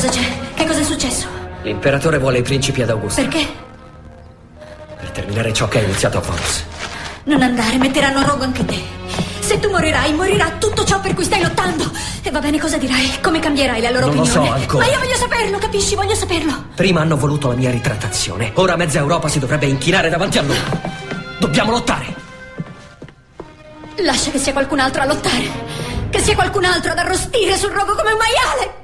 Cosa c'è? Che cosa è successo? L'imperatore vuole i principi ad Augusta. Perché? Per terminare ciò che ha iniziato a Volos. Non andare, metteranno a rogo anche te. Se tu morirai, morirà tutto ciò per cui stai lottando. E va bene, cosa dirai? Come cambierai la loro opinione? Non lo so ancora. Ma io voglio saperlo, capisci? Voglio saperlo. Prima hanno voluto la mia ritrattazione. Ora mezza Europa si dovrebbe inchinare davanti a loro. Dobbiamo lottare. Lascia che sia qualcun altro a lottare. Che sia qualcun altro ad arrostire sul rogo come un maiale.